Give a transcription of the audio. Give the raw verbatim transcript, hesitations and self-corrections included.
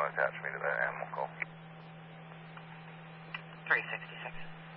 attach me to that animal call. three sixty-six.